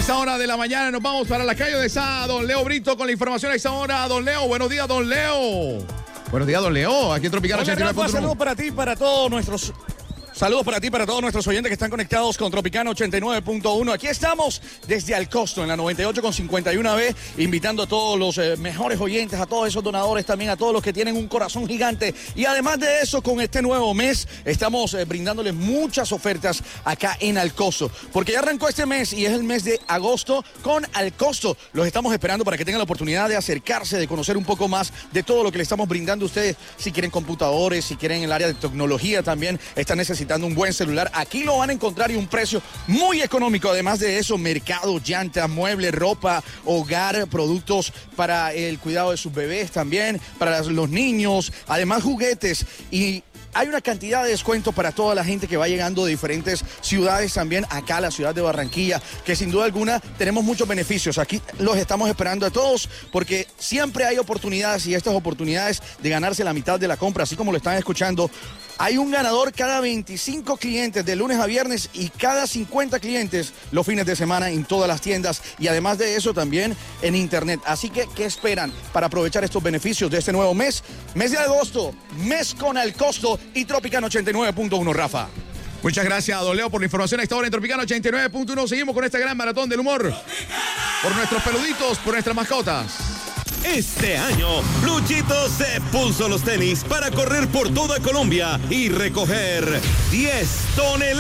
esta hora de la mañana nos vamos para la calle de Sá. Don Leo Brito con la información a esta hora. Don Leo, buenos días, don Leo. Buenos días, don Leo. Aquí en Tropicana 89.1. Saludos para ti, para todos nuestros... Saludos para ti, para todos nuestros oyentes que están conectados con Tropicana 89.1. Aquí estamos desde Alcosto, en la 98.51B, invitando a todos los mejores oyentes, a todos esos donadores, también a todos los que tienen un corazón gigante. Y además de eso, con este nuevo mes, estamos brindándoles muchas ofertas acá en Alcosto. Porque ya arrancó este mes y es el mes de agosto con Alcosto. Los estamos esperando para que tengan la oportunidad de acercarse, de conocer un poco más de todo lo que le estamos brindando a ustedes. Si quieren computadores, si quieren el área de tecnología también, están necesitando un buen celular, aquí lo van a encontrar y un precio muy económico. Además de eso, mercado, llantas, muebles, ropa, hogar, productos para el cuidado de sus bebés también, para los niños, además juguetes, y hay una cantidad de descuentos para toda la gente que va llegando de diferentes ciudades también acá a la ciudad de Barranquilla, que sin duda alguna tenemos muchos beneficios. Aquí los estamos esperando a todos porque siempre hay oportunidades, y estas oportunidades de ganarse la mitad de la compra, así como lo están escuchando. Hay un ganador cada 25 clientes de lunes a viernes y cada 50 clientes los fines de semana en todas las tiendas, y además de eso también en internet. Así que, ¿qué esperan para aprovechar estos beneficios de este nuevo mes? Mes de agosto, mes con Alcosto y Tropicana 89.1, Rafa. Muchas gracias, don Leo, por la información a esta hora en Tropicana 89.1. Seguimos con este gran maratón del humor. Por nuestros peluditos, por nuestras mascotas. Este año, Luchito se puso los tenis para correr por toda Colombia y recoger 10 toneladas.